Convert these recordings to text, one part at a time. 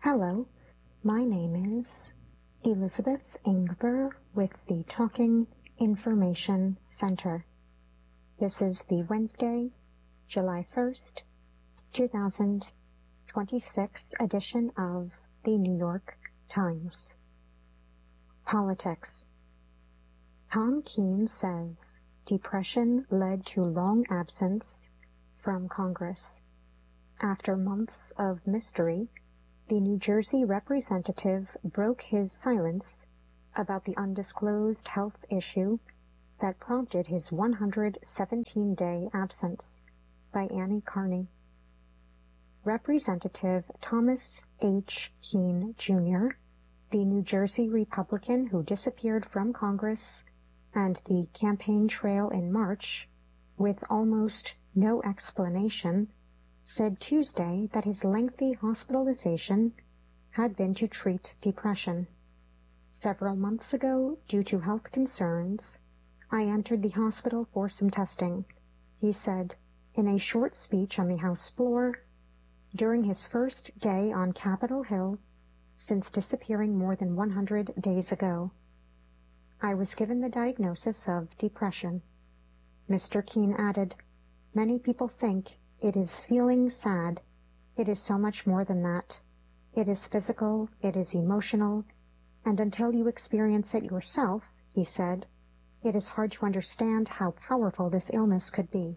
Hello, my name is Elizabeth Ingber with the Talking Information Center. This is the Wednesday, July 1st, 2026 edition of the New York Times. Politics. Tom Kean says depression led to long absence from Congress. After months of mystery, the New Jersey representative broke his silence about the undisclosed health issue that prompted his 117-day absence by Annie Carney. Representative Thomas H. Kean, Jr., the New Jersey Republican who disappeared from Congress and the campaign trail in March with almost no explanation, said Tuesday that his lengthy hospitalization had been to treat depression. Several months ago, due to health concerns, I entered the hospital for some testing, he said in a short speech on the House floor during his first day on Capitol Hill since disappearing more than 100 days ago. I was given the diagnosis of depression. Mr. Kean added, "Many people think it is feeling sad. It is so much more than that. It is physical, it is emotional, and until you experience it yourself," he said, "it is hard to understand how powerful this illness could be."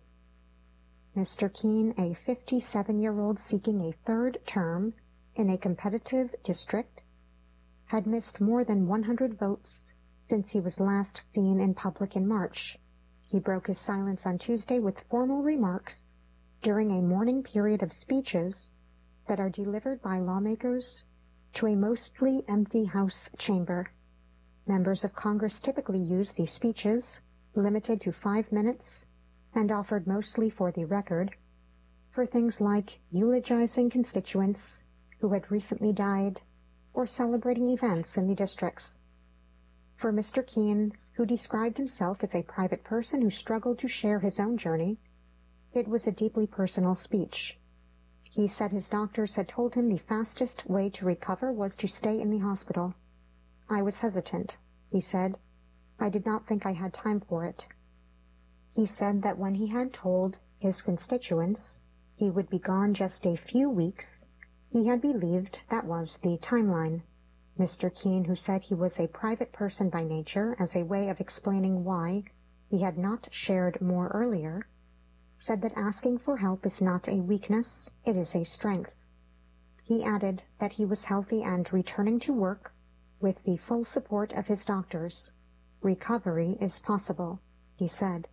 Mr. Kean, a 57-year-old seeking a third term in a competitive district, had missed more than 100 votes since he was last seen in public in March. He broke his silence on Tuesday with formal remarks during a morning period of speeches that are delivered by lawmakers to a mostly empty House chamber. Members of Congress typically use these speeches, limited to 5 minutes and offered mostly for the record, for things like eulogizing constituents who had recently died or celebrating events in the districts. For Mr. Kean, who described himself as a private person who struggled to share his own journey, it was a deeply personal speech. He said his doctors had told him the fastest way to recover was to stay in the hospital. "I was hesitant," he said. "I did not think I had time for it." He said that when he had told his constituents he would be gone just a few weeks, he had believed that was the timeline. Mr. Kean, who said he was a private person by nature as a way of explaining why he had not shared more earlier, said that asking for help is not a weakness, it is a strength. He added that he was healthy and returning to work with the full support of his doctors. "Recovery is possible," he said.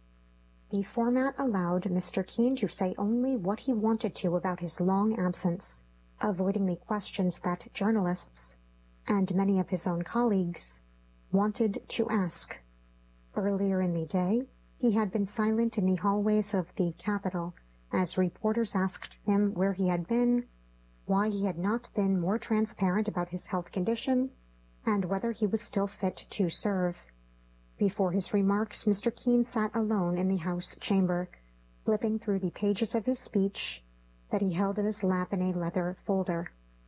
The format allowed Mr. Kean to say only what he wanted to about his long absence, avoiding the questions that journalists, and many of his own colleagues, wanted to ask. Earlier in the day, he had been silent in the hallways of the Capitol as reporters asked him where he had been, why he had not been more transparent about his health condition, and whether he was still fit to serve. Before his remarks, Mr. Kean sat alone in the House chamber, flipping through the pages of his speech that he held in his lap in a leather folder.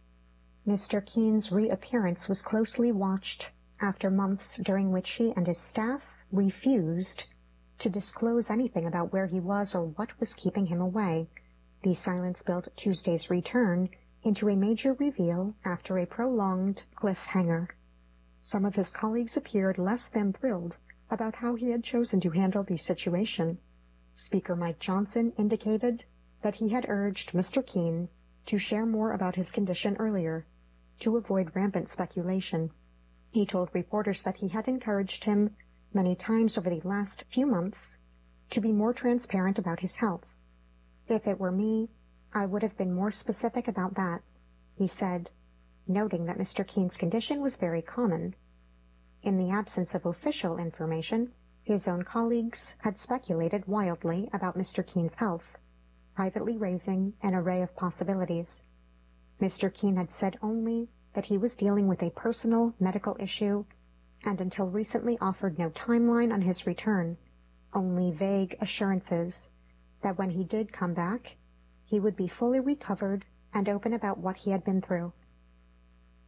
Mr. Kean's reappearance was closely watched after months during which he and his staff refused to disclose anything about where he was or what was keeping him away. The silence built Tuesday's return into a major reveal after a prolonged cliffhanger. Some of his colleagues appeared less than thrilled about how he had chosen to handle the situation. Speaker Mike Johnson indicated that he had urged Mr. Kean to share more about his condition earlier, to avoid rampant speculation. He told reporters that he had encouraged him many times over the last few months to be more transparent about his health. "If it were me, I would have been more specific about that," he said, noting that Mr. Kean's condition was very common. In the absence of official information, his own colleagues had speculated wildly about Mr. Kean's health, privately raising an array of possibilities. Mr. Kean had said only that he was dealing with a personal medical issue and until recently offered no timeline on his return, only vague assurances that when he did come back, he would be fully recovered and open about what he had been through.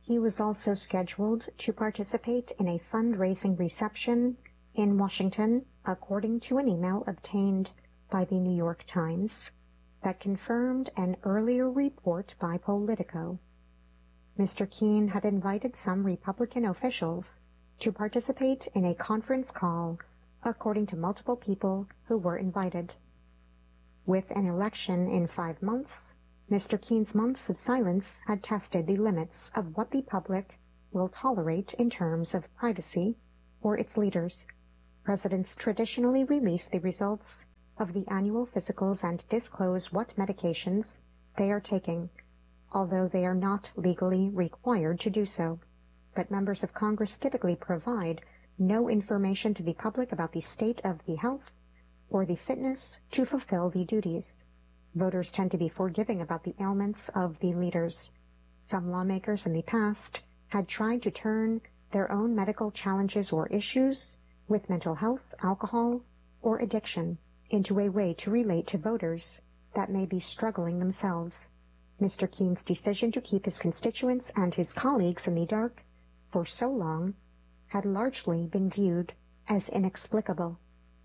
He was also scheduled to participate in a fundraising reception in Washington, according to an email obtained by the New York Times that confirmed an earlier report by Politico. Mr. Keene had invited some Republican officials to participate in a conference call, according to multiple people who were invited. With an election in 5 months, Mr. Keene's months of silence had tested the limits of what the public will tolerate in terms of privacy for its leaders. Presidents traditionally release the results of the annual physicals and disclose what medications they are taking, although they are not legally required to do so. But members of Congress typically provide no information to the public about the state of the health or the fitness to fulfill the duties. Voters tend to be forgiving about the ailments of the leaders. Some lawmakers in the past had tried to turn their own medical challenges or issues with mental health, alcohol, or addiction into a way to relate to voters that may be struggling themselves. Mr. Keene's decision to keep his constituents and his colleagues in the dark for so long had largely been viewed as inexplicable.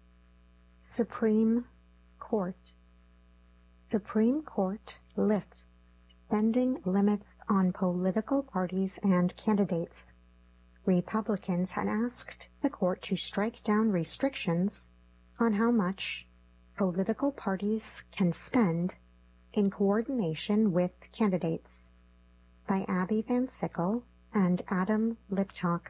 Supreme Court. Supreme Court lifts spending limits on political parties and candidates. Republicans had asked the court to strike down restrictions on how much political parties can spend in coordination with candidates, by Abby Van Sickle and Adam Liptak.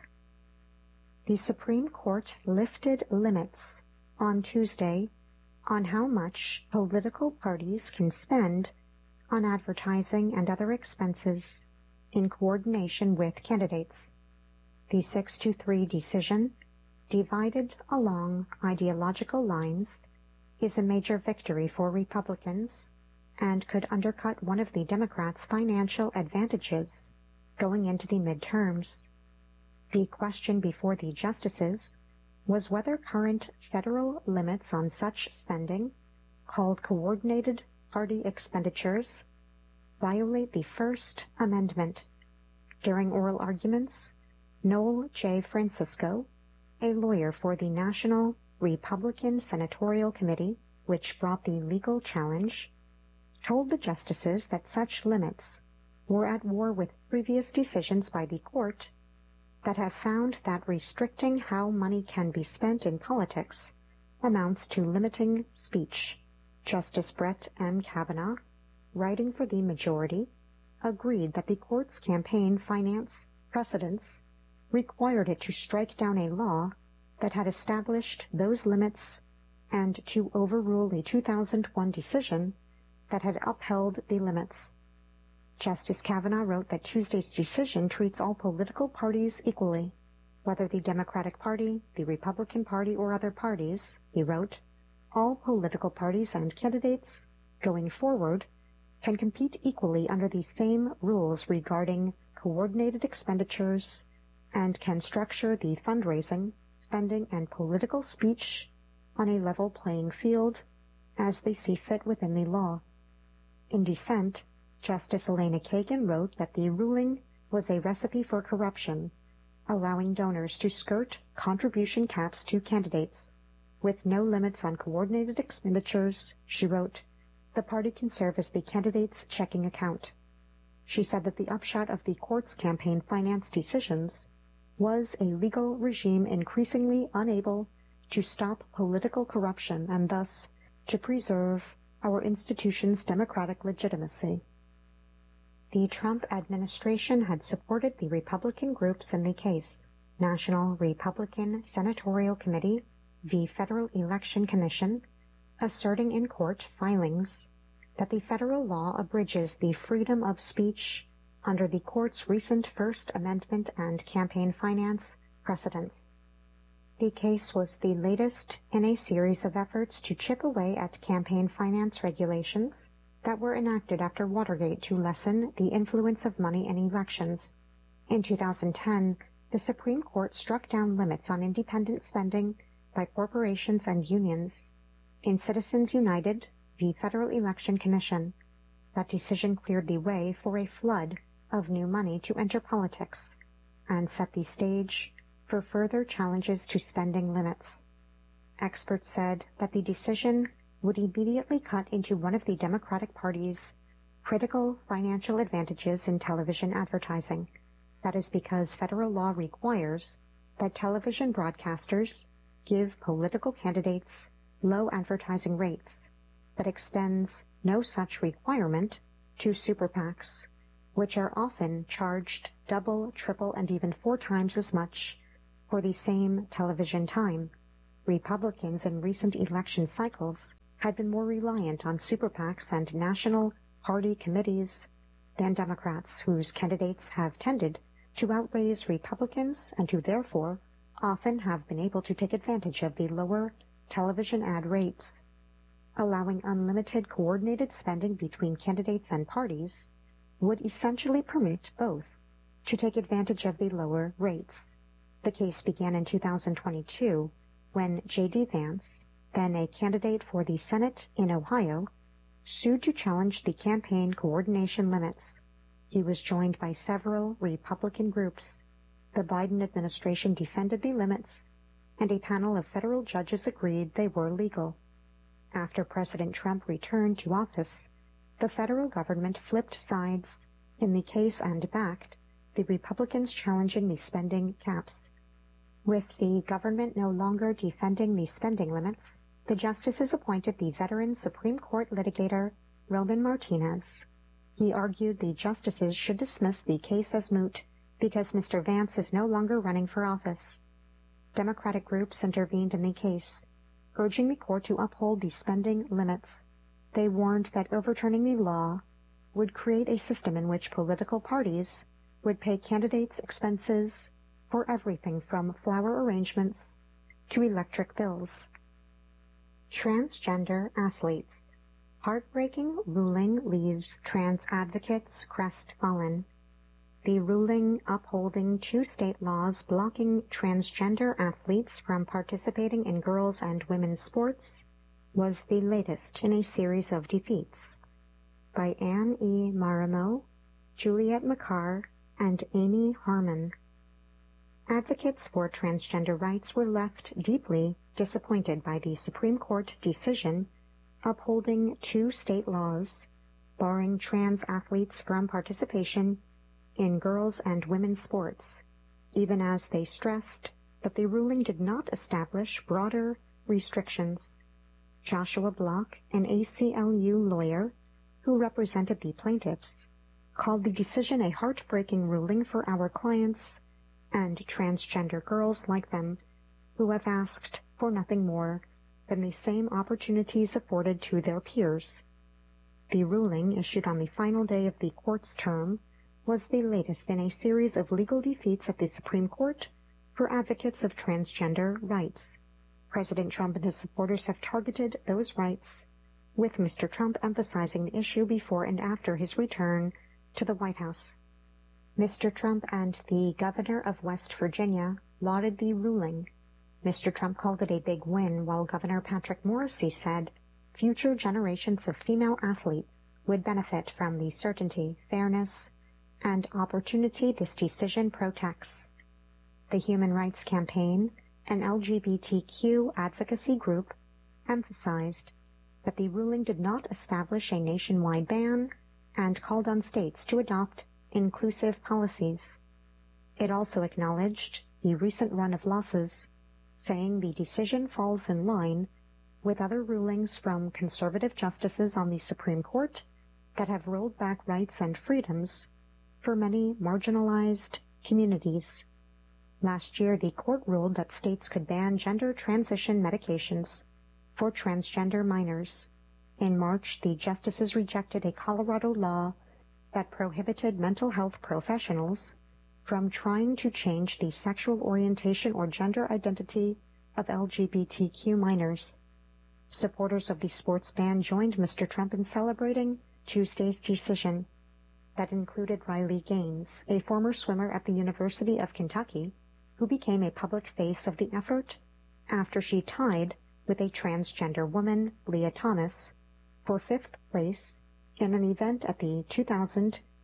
The Supreme Court lifted limits on Tuesday on how much political parties can spend on advertising and other expenses in coordination with candidates. The 6-3 decision, divided along ideological lines, is a major victory for Republicans and could undercut one of the Democrats' financial advantages going into the midterms. The question before the justices was whether current federal limits on such spending, called coordinated party expenditures, violate the First Amendment. During oral arguments, Noel J. Francisco, a lawyer for the National Republican Senatorial Committee, which brought the legal challenge, told the justices that such limits were at war with previous decisions by the court that have found that restricting how money can be spent in politics amounts to limiting speech. Justice Brett M. Kavanaugh, writing for the majority, agreed that the court's campaign finance precedents required it to strike down a law that had established those limits and to overrule a 2001 decision that had upheld the limits. Justice Kavanaugh wrote that Tuesday's decision treats all political parties equally, whether the Democratic Party, the Republican Party, or other parties, he wrote. All political parties and candidates going forward can compete equally under the same rules regarding coordinated expenditures and can structure the fundraising, spending, and political speech on a level playing field as they see fit within the law. In dissent, Justice Elena Kagan wrote that the ruling was a recipe for corruption, allowing donors to skirt contribution caps to candidates. With no limits on coordinated expenditures, she wrote, the party can serve as the candidate's checking account. She said that the upshot of the court's campaign finance decisions was a legal regime increasingly unable to stop political corruption and thus to preserve our institution's democratic legitimacy. The Trump administration had supported the Republican groups in the case. National Republican Senatorial Committee v. Federal Election Commission, asserting in court filings that the federal law abridges the freedom of speech under the court's recent First Amendment and campaign finance precedents. The case was the latest in a series of efforts to chip away at campaign finance regulations that were enacted after Watergate to lessen the influence of money in elections. In 2010, the Supreme Court struck down limits on independent spending by corporations and unions. In Citizens United v. Federal Election Commission, that decision cleared the way for a flood of new money to enter politics and set the stage for further challenges to spending limits. Experts said that the decision would immediately cut into one of the Democratic Party's critical financial advantages in television advertising. That is because federal law requires that television broadcasters give political candidates low advertising rates, but extends no such requirement to super PACs, which are often charged double, triple, and even 4 times as much for the same television time. Republicans in recent election cycles had been more reliant on super PACs and national party committees than Democrats, whose candidates have tended to outraise Republicans and who therefore often have been able to take advantage of the lower television ad rates. Allowing unlimited coordinated spending between candidates and parties would essentially permit both to take advantage of the lower rates. The case began in 2022 when J.D. Vance, then a candidate for the Senate in Ohio, sued to challenge the campaign coordination limits. He was joined by several Republican groups. The Biden administration defended the limits, and a panel of federal judges agreed they were legal. After President Trump returned to office, the federal government flipped sides in the case and backed the Republicans challenging the spending caps. With the government no longer defending the spending limits, the justices appointed the veteran Supreme Court litigator Roman Martinez. He argued the justices should dismiss the case as moot because Mr. Vance is no longer running for office. Democratic groups intervened in the case, urging the court to uphold the spending limits. They warned that overturning the law would create a system in which political parties would pay candidates' expenses for everything from flower arrangements to electric bills. Transgender athletes. Heartbreaking ruling leaves trans advocates crestfallen. The ruling upholding 2 state laws blocking transgender athletes from participating in girls' and women's sports was the latest in a series of defeats. By Anne E. Marimo, Juliet McCarr, and Amy Harmon. Advocates for transgender rights were left deeply disappointed by the Supreme Court decision upholding 2 state laws barring trans athletes from participation in girls' and women's sports, even as they stressed that the ruling did not establish broader restrictions. Joshua Block, an ACLU lawyer who represented the plaintiffs, called the decision a heartbreaking ruling for our clients and transgender girls like them who have asked for nothing more than the same opportunities afforded to their peers. The ruling, issued on the final day of the court's term, was the latest in a series of legal defeats at the Supreme Court for advocates of transgender rights. President Trump and his supporters have targeted those rights, with Mr. Trump emphasizing the issue before and after his return to the White House. Mr. Trump and the governor of West Virginia lauded the ruling. Mr. Trump called it a big win, while Governor Patrick Morrisey said future generations of female athletes would benefit from the certainty, fairness, and opportunity this decision protects. The Human Rights Campaign, an LGBTQ advocacy group, emphasized that the ruling did not establish a nationwide ban and called on states to adopt inclusive policies. It also acknowledged the recent run of losses, saying the decision falls in line with other rulings from conservative justices on the Supreme Court that have rolled back rights and freedoms for many marginalized communities. Last year, the court ruled that states could ban gender transition medications for transgender minors. In March, the justices rejected a Colorado law that prohibited mental health professionals from trying to change the sexual orientation or gender identity of LGBTQ minors. Supporters of the sports ban joined Mr. Trump in celebrating Tuesday's decision. That included Riley Gaines, a former swimmer at the University of Kentucky, who became a public face of the effort after she tied with a transgender woman, Leah Thomas, for 5th place in an event at the 2000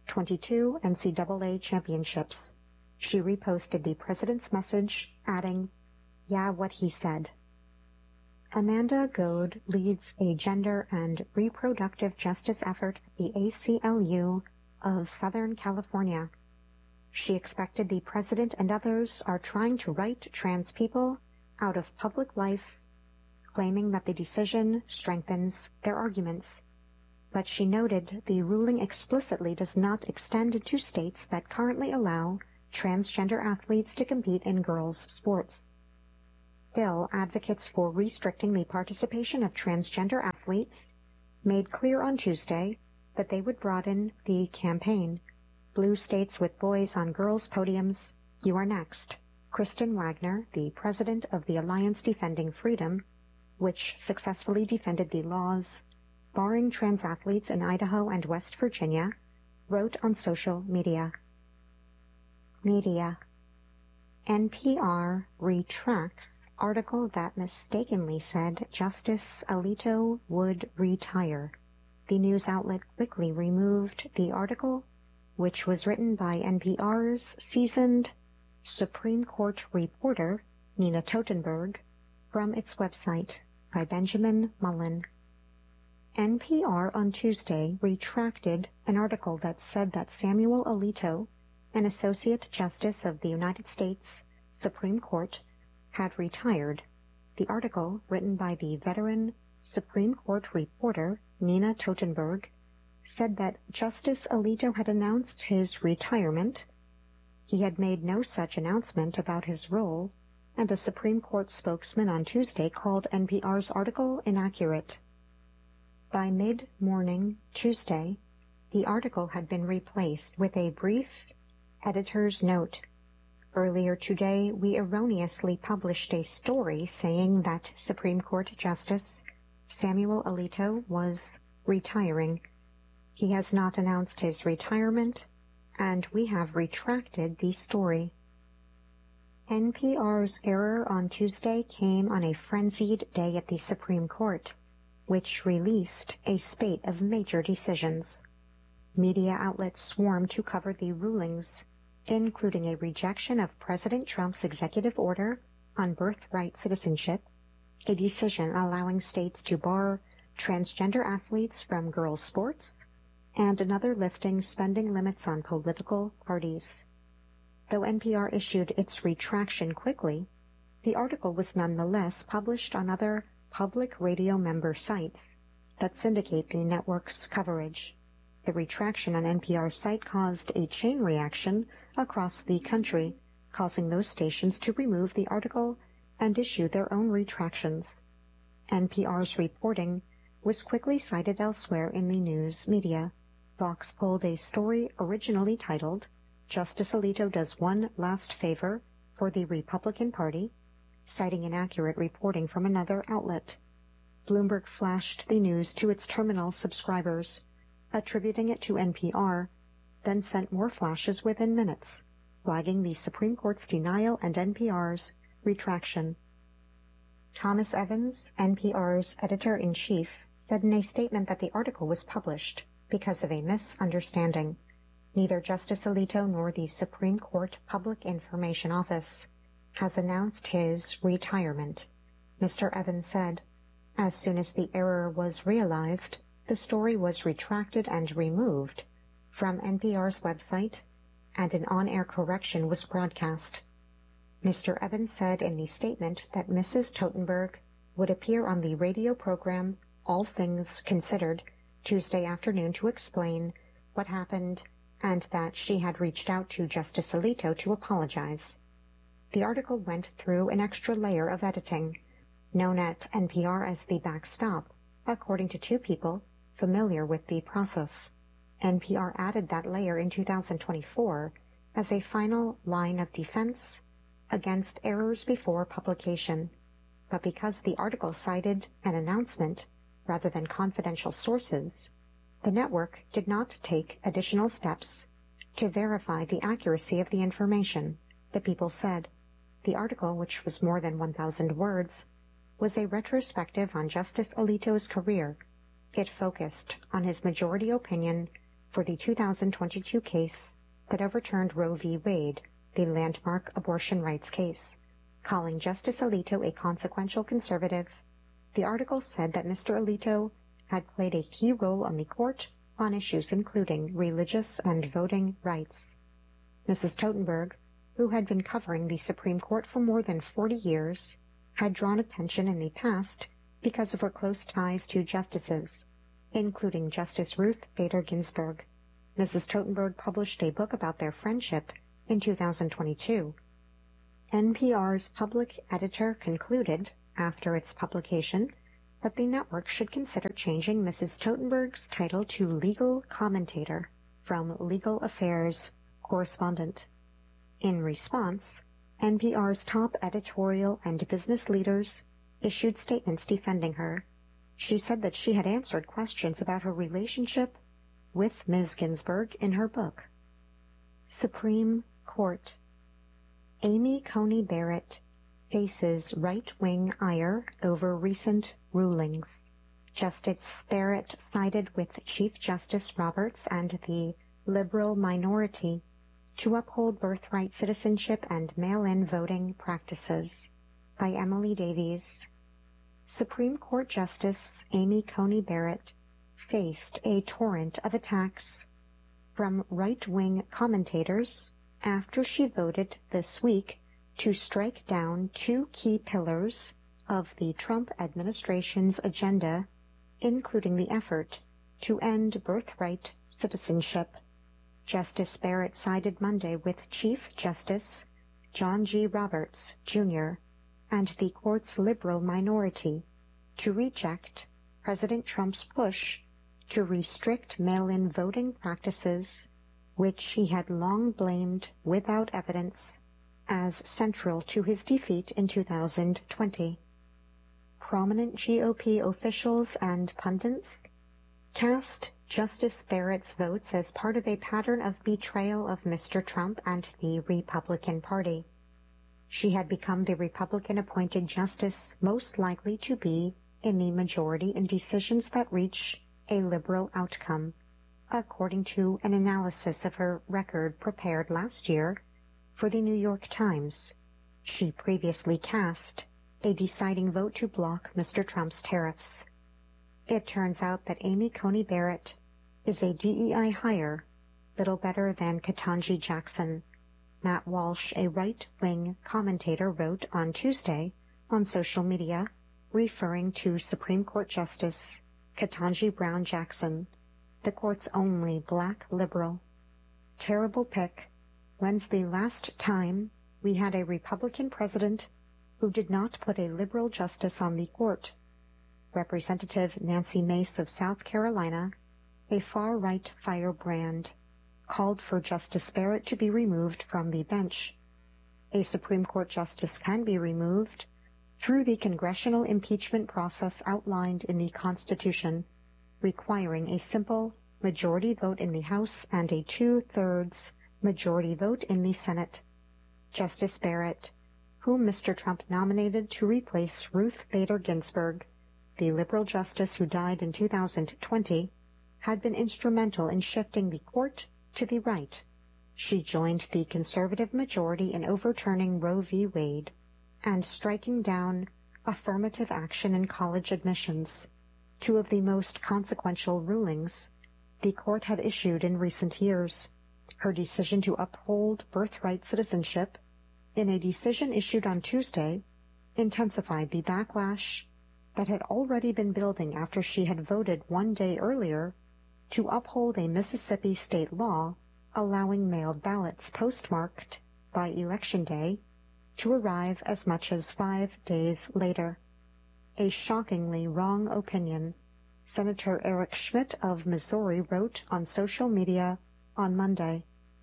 22 NCAA championships. She reposted the president's message, adding, "Yeah, what he said." Amanda Goad leads a gender and reproductive justice effort at the ACLU of Southern California. She expected the president and others are trying to write trans people out of public life, claiming that the decision strengthens their arguments. But she noted the ruling explicitly does not extend to states that currently allow transgender athletes to compete in girls' sports. Still, advocates for restricting the participation of transgender athletes made clear on Tuesday that they would broaden the campaign. Blue states with boys on girls' podiums. You are next. Kristen Wagner, the president of the Alliance Defending Freedom, which successfully defended the laws barring trans athletes in Idaho and West Virginia, wrote on social media. NPR retracts article that mistakenly said Justice Alito would retire. The news outlet quickly removed the article, which was written by NPR's seasoned Supreme Court reporter Nina Totenberg, from its website by Benjamin Mullen. NPR on Tuesday retracted an article that said that Samuel Alito, an Associate Justice of the United States Supreme Court, had retired. The article, written by the veteran Supreme Court reporter Nina Totenberg, said that Justice Alito had announced his retirement. He had made no such announcement about his role, and a Supreme Court spokesman on Tuesday called NPR's article inaccurate. By mid-morning Tuesday, the article had been replaced with a brief editor's note. Earlier today, we erroneously published a story saying that Supreme Court Justice Samuel Alito was retiring. He has not announced his retirement, and we have retracted the story. NPR's error on Tuesday came on a frenzied day at the Supreme Court, which released a spate of major decisions. Media outlets swarmed to cover the rulings, including a rejection of President Trump's executive order on birthright citizenship, a decision allowing states to bar transgender athletes from girls' sports, and another lifting spending limits on political parties. Though NPR issued its retraction quickly, the article was nonetheless published on other public radio member sites that syndicate the network's coverage. The retraction on NPR's site caused a chain reaction across the country, causing those stations to remove the article and issue their own retractions. NPR's reporting was quickly cited elsewhere in the news media. Vox pulled a story originally titled, "Justice Alito Does One Last Favor for the Republican Party," citing inaccurate reporting from another outlet. Bloomberg flashed the news to its terminal subscribers, attributing it to NPR, then sent more flashes within minutes, flagging the Supreme Court's denial and NPR's retraction. Thomas Evans, NPR's editor-in-chief, said in a statement that the article was published because of a misunderstanding. Neither Justice Alito nor the Supreme Court Public Information Office has announced his retirement, Mr. Evans said. As soon as the error was realized, the story was retracted and removed from NPR's website, and an on-air correction was broadcast. Mr. Evans said in the statement that Mrs. Totenberg would appear on the radio program All Things Considered Tuesday afternoon to explain what happened and that she had reached out to Justice Alito to apologize. The article went through an extra layer of editing, known at NPR as the backstop, according to two people familiar with the process. NPR added that layer in 2024 as a final line of defense against errors before publication. But because the article cited an announcement rather than confidential sources, the network did not take additional steps to verify the accuracy of the information, the people said. The article, which was more than 1,000 words, was a retrospective on Justice Alito's career. It focused on his majority opinion for the 2022 case that overturned Roe v. Wade, the landmark abortion rights case, calling Justice Alito a consequential conservative. The article said that Mr. Alito had played a key role on the court on issues including religious and voting rights. Mrs. Totenberg, who had been covering the Supreme Court for more than 40 years, had drawn attention in the past because of her close ties to justices, including Justice Ruth Bader Ginsburg. Mrs. Totenberg published a book about their friendship in 2022. NPR's public editor concluded, after its publication, that the network should consider changing Mrs. Totenberg's title to legal commentator from legal affairs correspondent. In response, NPR's top editorial and business leaders issued statements defending her. She said that she had answered questions about her relationship with Ms. Ginsburg in her book. Supreme Court. Amy Coney Barrett faces right-wing ire over recent rulings. Justice Barrett sided with Chief Justice Roberts and the liberal minority to uphold birthright citizenship and mail-in voting practices. By Emily Davies. Supreme Court Justice Amy Coney Barrett faced a torrent of attacks from right-wing commentators after she voted this week to strike down two key pillars of the Trump administration's agenda, including the effort to end birthright citizenship. Justice Barrett sided Monday with Chief Justice John G. Roberts, Jr., and the court's liberal minority to reject President Trump's push to restrict mail-in voting practices, which he had long blamed without evidence as central to his defeat in 2020. Prominent GOP officials and pundits cast Justice Barrett's votes as part of a pattern of betrayal of Mr. Trump and the Republican Party. She had become the Republican-appointed justice most likely to be in the majority in decisions that reach a liberal outcome, according to an analysis of her record prepared last year for the New York Times. She previously cast a deciding vote to block Mr. Trump's tariffs. It turns out that Amy Coney Barrett is a DEI hire, little better than Ketanji Jackson. Matt Walsh, a right-wing commentator, wrote on Tuesday on social media, referring to Supreme Court Justice Ketanji Brown Jackson, the court's only black liberal. Terrible pick. When's the last time we had a Republican president who did not put a liberal justice on the court? Representative Nancy Mace of South Carolina, a far-right firebrand, called for Justice Barrett to be removed from the bench. A Supreme Court justice can be removed through the congressional impeachment process outlined in the Constitution, requiring a simple majority vote in the House and a two-thirds majority vote in the Senate. Justice Barrett, whom Mr. Trump nominated to replace Ruth Bader Ginsburg, the liberal justice who died in 2020, had been instrumental in shifting the court to the right. She joined the conservative majority in overturning Roe v. Wade and striking down affirmative action in college admissions, two of the most consequential rulings the court had issued in recent years. Her decision to uphold birthright citizenship, in a decision issued on Tuesday, intensified the backlash that had already been building after she had voted one day earlier to uphold a Mississippi state law allowing mailed ballots postmarked by Election Day to arrive as much as 5 days later. A shockingly wrong opinion, Senator Eric Schmidt of Missouri wrote on social media on Monday.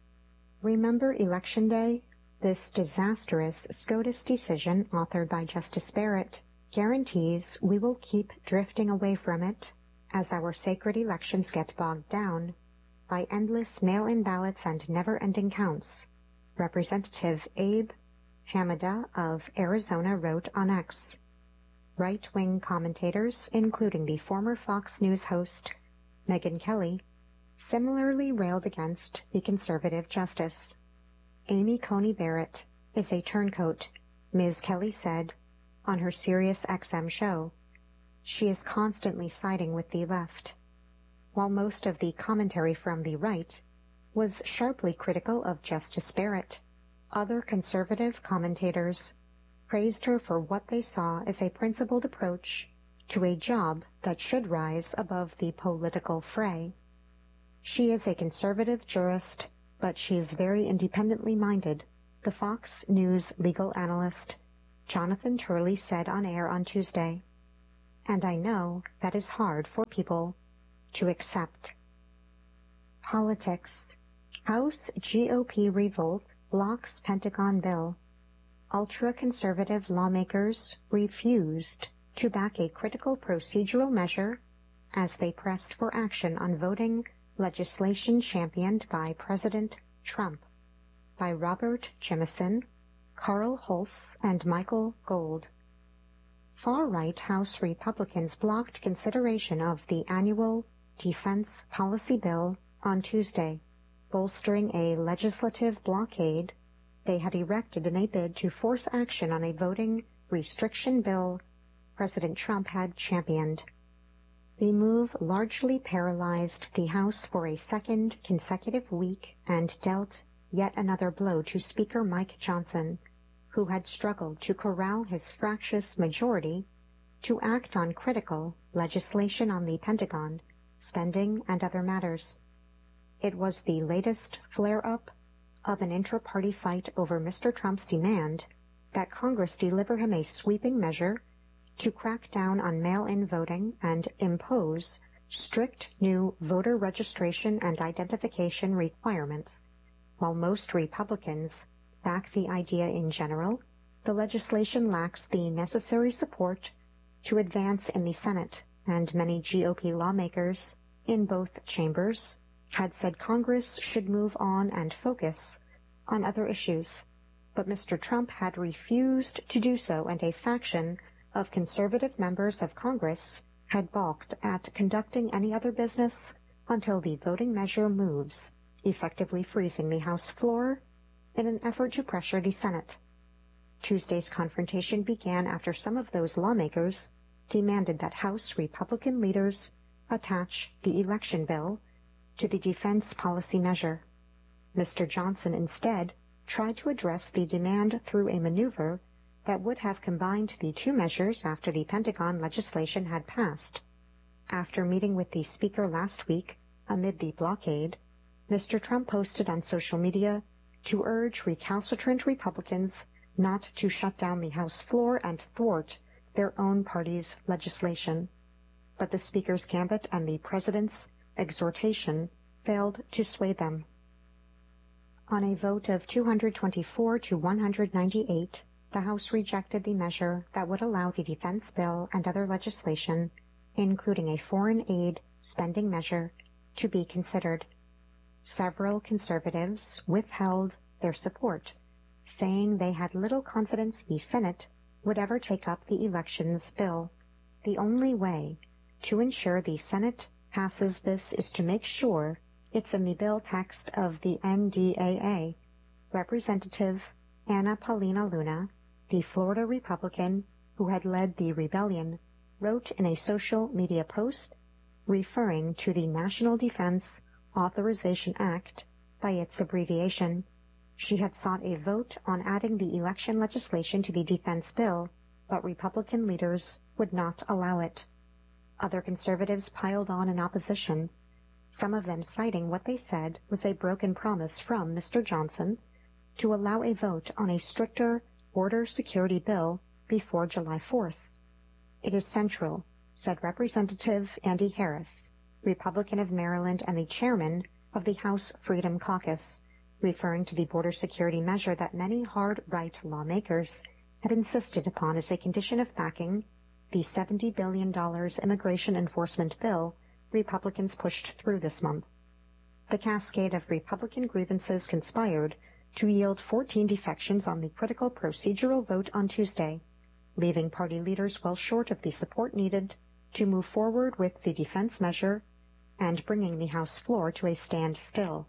Remember Election Day? This disastrous SCOTUS decision, authored by Justice Barrett, guarantees we will keep drifting away from it as our sacred elections get bogged down by endless mail-in ballots and never-ending counts, Representative Abe Hamada of Arizona wrote on X. Right-wing commentators, including the former Fox News host Megyn Kelly, similarly railed against the conservative justice. Amy Coney Barrett is a turncoat, Ms. Kelly said on her Sirius XM show. She is constantly siding with the left, while most of the commentary from the right was sharply critical of Justice Barrett. Other conservative commentators praised her for what they saw as a principled approach to a job that should rise above the political fray. She is a conservative jurist, but she is very independently minded, the Fox News legal analyst Jonathan Turley said on air on Tuesday. And I know that is hard for people to accept. Politics. House GOP revolt blocks Pentagon bill. Ultra-conservative lawmakers refused to back a critical procedural measure as they pressed for action on voting legislation championed by President Trump. By Robert Jimison, Carl Hulse, and Michael Gold. Far-right House Republicans blocked consideration of the annual defense policy bill on Tuesday, bolstering a legislative blockade they had erected in a bid to force action on a voting restriction bill President Trump had championed. The move largely paralyzed the House for a second consecutive week and dealt yet another blow to Speaker Mike Johnson, who had struggled to corral his fractious majority to act on critical legislation on the Pentagon, spending, and other matters. It was the latest flare-up of an intra-party fight over Mr. Trump's demand that Congress deliver him a sweeping measure to crack down on mail-in voting and impose strict new voter registration and identification requirements. While most Republicans back the idea in general, the legislation lacks the necessary support to advance in the Senate, and many GOP lawmakers in both chambers had said Congress should move on and focus on other issues. But Mr. Trump had refused to do so, and a faction of conservative members of Congress had balked at conducting any other business until the voting measure moves, effectively freezing the House floor in an effort to pressure the Senate. Tuesday's confrontation began after some of those lawmakers demanded that House Republican leaders attach the election bill to the defense policy measure. Mr. Johnson instead tried to address the demand through a maneuver that would have combined the two measures after the Pentagon legislation had passed. After meeting with the Speaker last week amid the blockade, Mr. Trump posted on social media to urge recalcitrant Republicans not to shut down the House floor and thwart their own party's legislation. But the Speaker's gambit and the President's exhortation failed to sway them. On a vote of 224 to 198, the House rejected the measure that would allow the defense bill and other legislation, including a foreign aid spending measure, to be considered. Several conservatives withheld their support, saying they had little confidence the Senate would ever take up the elections bill. The only way to ensure the Senate passes this is to make sure it's in the bill text of the NDAA. Representative Anna Paulina Luna, the Florida Republican who had led the rebellion, wrote in a social media post referring to the National Defense Authorization Act by its abbreviation. She had sought a vote on adding the election legislation to the defense bill, but Republican leaders would not allow it. Other conservatives piled on in opposition, some of them citing what they said was a broken promise from Mr. Johnson to allow a vote on a stricter border security bill before July 4th. It is central, said Representative Andy Harris, Republican of Maryland and the chairman of the House Freedom Caucus, referring to the border security measure that many hard-right lawmakers had insisted upon as a condition of backing the $70 billion immigration enforcement bill Republicans pushed through this month. The cascade of Republican grievances conspired to yield 14 defections on the critical procedural vote on Tuesday, leaving party leaders well short of the support needed to move forward with the defense measure and bringing the House floor to a standstill.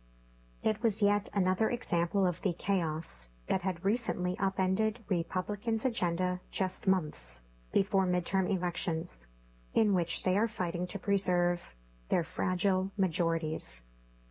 It was yet another example of the chaos that had recently upended Republicans' agenda just months before midterm elections, in which they are fighting to preserve their fragile majorities.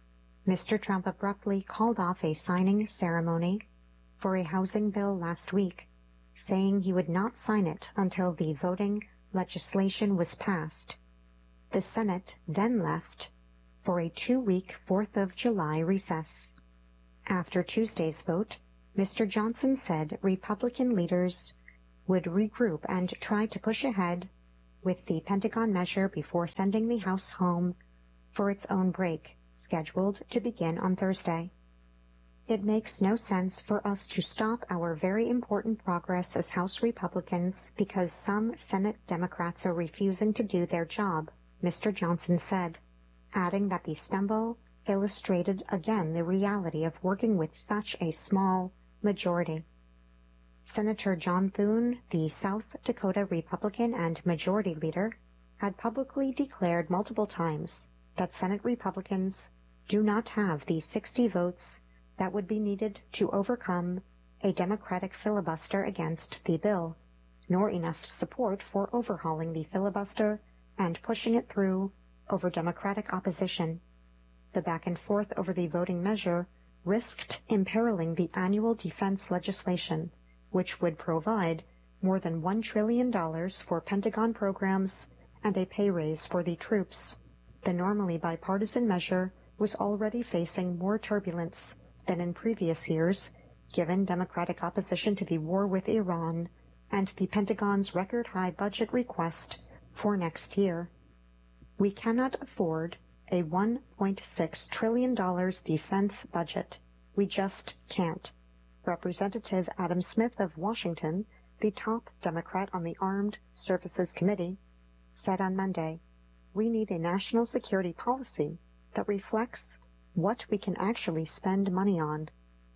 Mr. Trump abruptly called off a signing ceremony for a housing bill last week, saying he would not sign it until the voting legislation was passed. The Senate then left for a 2-week 4th of July recess. After Tuesday's vote, Mr. Johnson said Republican leaders would regroup and try to push ahead with the Pentagon measure before sending the House home for its own break, scheduled to begin on Thursday. It makes no sense for us to stop our very important progress as House Republicans because some Senate Democrats are refusing to do their job, Mr. Johnson said, adding that the stumble illustrated again the reality of working with such a small majority. Senator John Thune, the South Dakota Republican and Majority Leader, had publicly declared multiple times that Senate Republicans do not have the 60 votes that would be needed to overcome a Democratic filibuster against the bill, nor enough support for overhauling the filibuster and pushing it through over Democratic opposition. The back and forth over the voting measure risked imperiling the annual defense legislation, which would provide more than $1 trillion for Pentagon programs and a pay raise for the troops. The normally bipartisan measure was already facing more turbulence than in previous years, given Democratic opposition to the war with Iran and the Pentagon's record-high budget request for next year. We cannot afford a $1.6 trillion defense budget. We just can't. Representative Adam Smith of Washington, the top Democrat on the Armed Services Committee, said on Monday, "We need a national security policy that reflects what we can actually spend money on."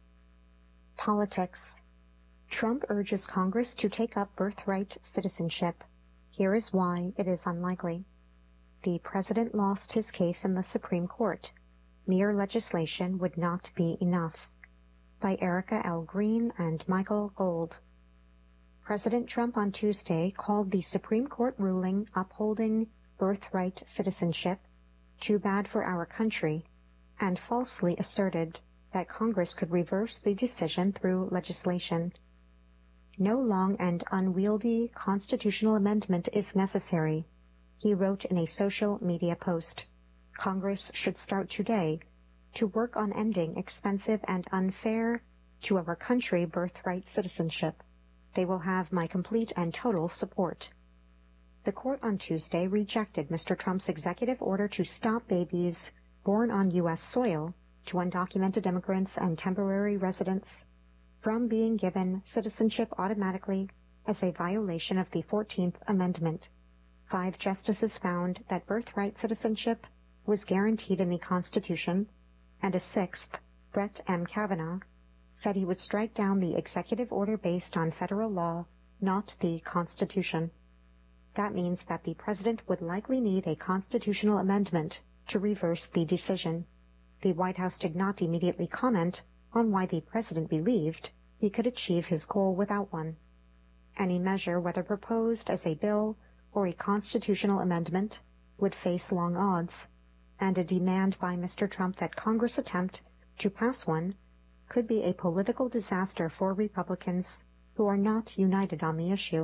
Politics. Trump urges Congress to take up birthright citizenship. Here is why it is unlikely. The president lost his case in the Supreme Court. Mere legislation would not be enough. By Erica L. Green and Michael Gold. President Trump on Tuesday called the Supreme Court ruling upholding birthright citizenship too bad for our country, and falsely asserted that Congress could reverse the decision through legislation. No long and unwieldy constitutional amendment is necessary, he wrote in a social media post. Congress should start today to work on ending expensive and unfair to our country birthright citizenship. They will have my complete and total support. The court on Tuesday rejected Mr. Trump's executive order to stop babies born on U.S. soil to undocumented immigrants and temporary residents from being given citizenship automatically as a violation of the 14th Amendment. 5 justices found that birthright citizenship was guaranteed in the Constitution, and a 6th, Brett M. Kavanaugh, said he would strike down the executive order based on federal law, not the Constitution. That means that the president would likely need a constitutional amendment to reverse the decision. The White House did not immediately comment on why the president believed he could achieve his goal without one. Any measure, whether proposed as a bill or a constitutional amendment, would face long odds, and a demand by Mr. Trump that Congress attempt to pass one could be a political disaster for Republicans who are not united on the issue.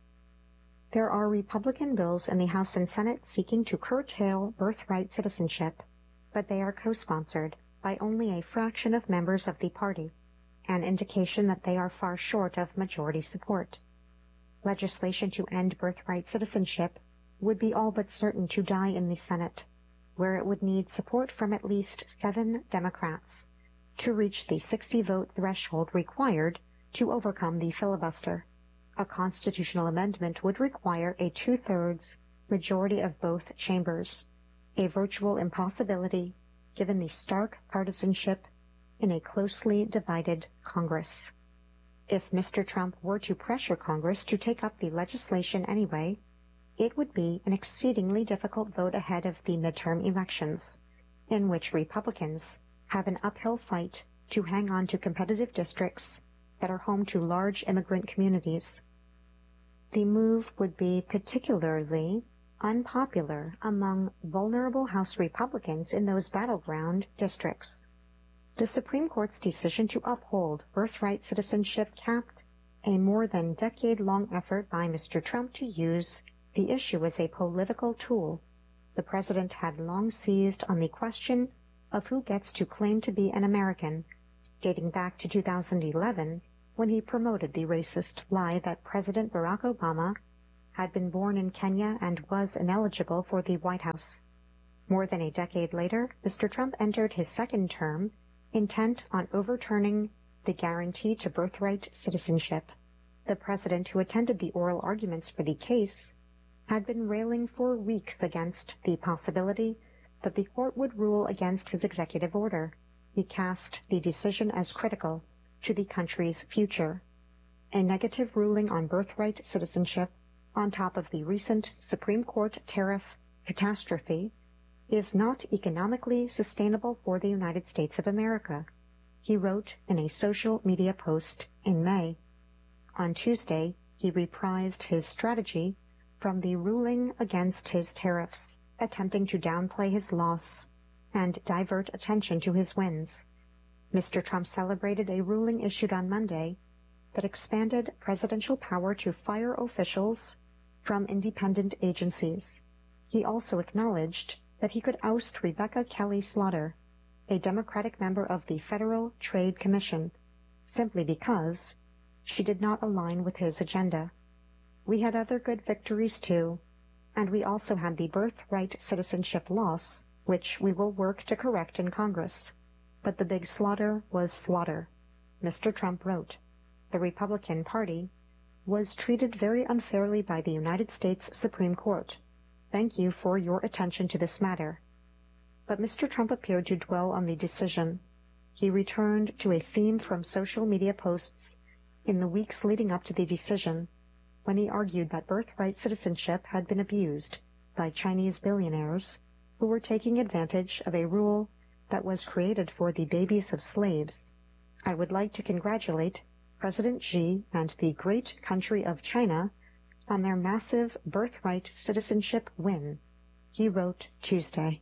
There are Republican bills in the House and Senate seeking to curtail birthright citizenship, but they are co-sponsored by only a fraction of members of the party, an indication that they are far short of majority support. Legislation to end birthright citizenship would be all but certain to die in the Senate, where it would need support from at least 7 Democrats to reach the 60-vote threshold required to overcome the filibuster. A constitutional amendment would require a 2/3 majority of both chambers, a virtual impossibility given the stark partisanship in a closely divided Congress. If Mr. Trump were to pressure Congress to take up the legislation anyway, It would be an exceedingly difficult vote ahead of the midterm elections, in which Republicans have an uphill fight to hang on to competitive districts that are home to large immigrant communities. The move would be particularly unpopular among vulnerable House Republicans in those battleground districts. The Supreme Court's decision to uphold birthright citizenship capped a more than decade-long effort by Mr. Trump to use the issue as a political tool. The president had long seized on the question of who gets to claim to be an American, dating back to 2011, when he promoted the racist lie that President Barack Obama had been born in Kenya and was ineligible for the White House. More than a decade later, Mr. Trump entered his second term, intent on overturning the guarantee to birthright citizenship. The president who attended the oral arguments for the case had been railing for weeks against the possibility that the court would rule against his executive order. He cast the decision as critical to the country's future. A negative ruling on birthright citizenship, on top of the recent Supreme Court tariff catastrophe, is not economically sustainable for the United States of America, he wrote in a social media post in May. On Tuesday, he reprised his strategy from the ruling against his tariffs, attempting to downplay his loss and divert attention to his wins. Mr. Trump celebrated a ruling issued on Monday that expanded presidential power to fire officials from independent agencies. He also acknowledged that he could oust Rebecca Kelly Slaughter, a Democratic member of the Federal Trade Commission, simply because she did not align with his agenda. We had other good victories too, and we also had the birthright citizenship loss, which we will work to correct in Congress. But the big slaughter was slaughter, Mr. Trump wrote. The Republican Party was treated very unfairly by the United States Supreme Court. Thank you for your attention to this matter. But Mr. Trump appeared to dwell on the decision. He returned to a theme from social media posts in the weeks leading up to the decision, when he argued that birthright citizenship had been abused by Chinese billionaires who were taking advantage of a rule that was created for the babies of slaves. I would like to congratulate President Xi and the great country of China on their massive birthright citizenship win, he wrote Tuesday.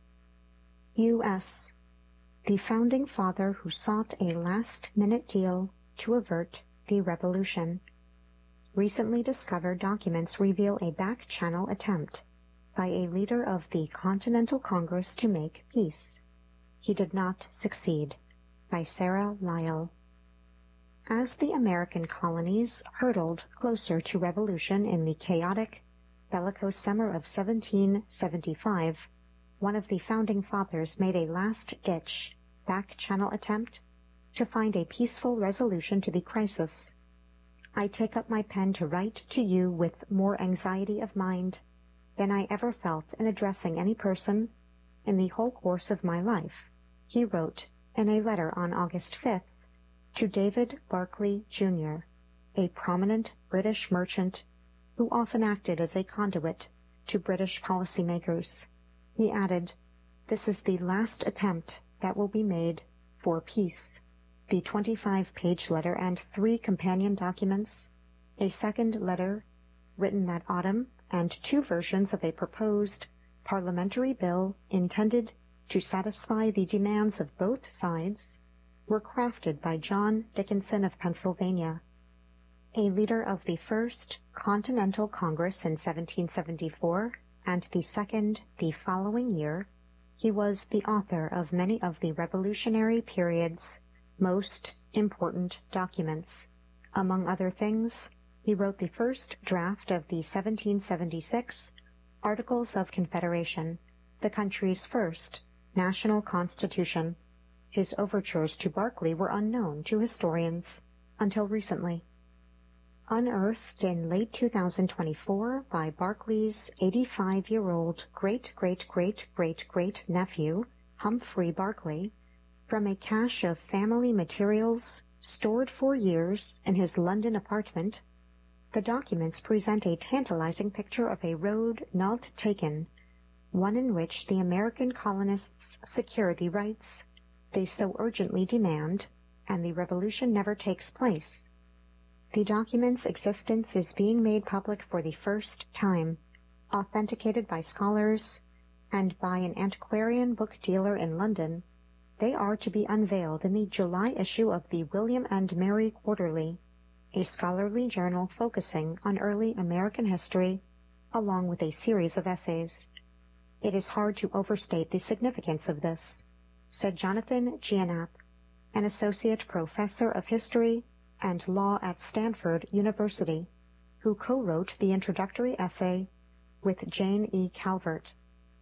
U.S. The founding father who sought a last-minute deal to avert the revolution. Recently discovered documents reveal a back-channel attempt by a leader of the Continental Congress to make peace. He did not succeed. By Sarah Lyell. As the American colonies hurtled closer to revolution in the chaotic, bellicose summer of 1775, one of the founding fathers made a last-ditch, back-channel attempt to find a peaceful resolution to the crisis. I take up my pen to write to you with more anxiety of mind than I ever felt in addressing any person in the whole course of my life, he wrote in a letter on August 5th to David Barclay, Jr., a prominent British merchant who often acted as a conduit to British policymakers. He added, "This is the last attempt that will be made for peace." The 25-page letter and 3 companion documents, a second letter written that autumn, and 2 versions of a proposed parliamentary bill intended to satisfy the demands of both sides, were crafted by John Dickinson of Pennsylvania, a leader of the First Continental Congress in 1774 and the second the following year. He was the author of many of the Revolutionary period's most important documents. Among other things, he wrote the first draft of the 1776 Articles of Confederation, the country's first national constitution. His overtures to Berkeley were unknown to historians until recently. Unearthed in late 2024 by Berkeley's 85-year-old great-great-great-great-great-nephew, Humphrey Berkeley, from a cache of family materials stored for years in his London apartment, The documents present a tantalizing picture of a road not taken, one in which the American colonists secure the rights they so urgently demand, and the revolution never takes place. The document's existence is being made public for the first time, authenticated by scholars, and by an antiquarian book dealer in London. They are to be unveiled in the July issue of the William and Mary Quarterly, a scholarly journal focusing on early American history, along with a series of essays. It is hard to overstate the significance of this, said Jonathan Giannap, an associate professor of history and law at Stanford University, who co-wrote the introductory essay with Jane E. Calvert.